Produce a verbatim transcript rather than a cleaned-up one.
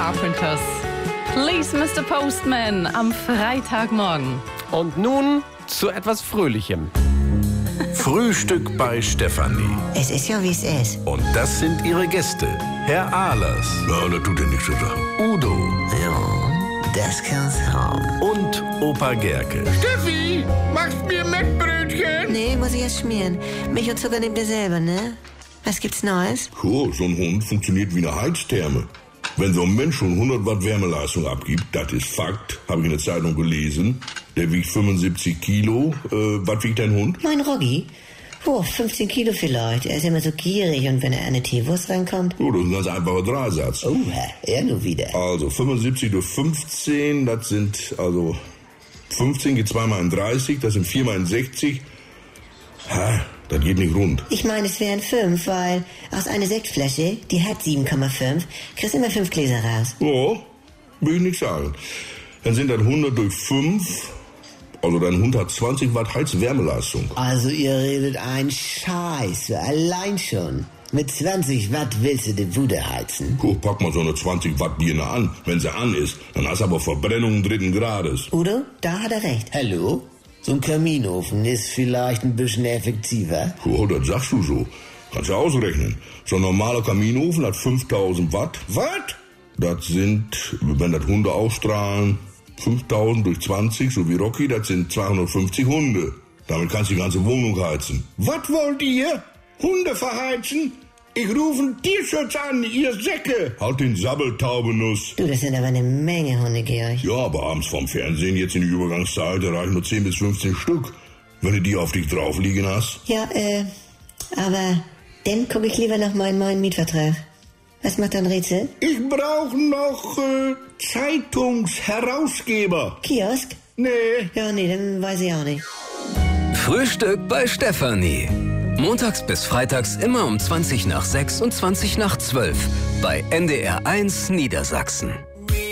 Carpenters. Please, Mister Postman, am Freitagmorgen. Und nun zu etwas Fröhlichem. Frühstück bei Stefanie. Es ist ja, wie es ist. Und das sind ihre Gäste. Herr Ahlers. Ja, das tut ja nichts zu sagen. Udo. Ja, das kann's haben. Und Opa Gerke. Steffi, machst mir Mettbrötchen? Nee, muss ich erst schmieren. Milch und Zucker nehmt ihr selber, ne? Was gibt's Neues? Oh, so ein Hund funktioniert wie eine Heiztherme. Wenn so ein Mensch schon hundert Watt Wärmeleistung abgibt, das ist Fakt, habe ich in der Zeitung gelesen. Der wiegt fünfundsiebzig Kilo. Äh, was wiegt dein Hund? Mein Roggi? Oh, fünfzehn Kilo vielleicht. Er ist immer so gierig und wenn er eine Teewurst reinkommt... Oh, das ist ein ganz einfacher Dreisatz. Oh, er nur wieder. Also fünfundsiebzig durch fünfzehn, das sind also fünfzehn geht zweimal in dreißig, das sind viermal in sechzig. Ha, das geht nicht rund. Ich meine, es wären fünf, weil aus einer Sektflasche, die hat sieben Komma fünf, kriegst immer fünf Gläser raus. Ja, will ich nicht sagen. Dann sind das hundert durch fünf, also dein Hund hat zwanzig Watt Heizwärmeleistung. Also ihr redet ein Scheiß, allein schon. Mit zwanzig Watt willst du die Bude heizen? Oh, pack mal so eine zwanzig Watt Birne an. Wenn sie an ist, dann hast du aber Verbrennung dritten Grades. Udo, da hat er recht. Hallo? So ein Kaminofen ist vielleicht ein bisschen effektiver. Oh, das sagst du so. Kannst du ausrechnen. So ein normaler Kaminofen hat fünftausend Watt. Was? Das sind, wenn das Hunde ausstrahlen, fünftausend durch zwanzig, so wie Rocky, das sind zweihundertfünfzig Hunde. Damit kannst du die ganze Wohnung heizen. Was wollt ihr? Hunde verheizen? Ich rufe einen Tierschutz an, ihr Säcke! Halt den Sabbeltaubenuss. Du, das sind aber eine Menge Hunde, Georg. Ja, aber abends vom Fernsehen, jetzt in die Übergangszeit, da reichen nur zehn bis fünfzehn Stück. Wenn du die auf dich drauf liegen hast. Ja, äh, aber dann gucke ich lieber noch mal in meinen Mietvertrag. Was macht dein Rätsel? Ich brauche noch äh, Zeitungsherausgeber. Kiosk? Nee. Ja, nee, dann weiß ich auch nicht. Frühstück bei Stefanie. Montags bis freitags immer um zwanzig nach sechs und zwanzig nach zwölf bei N D R eins Niedersachsen.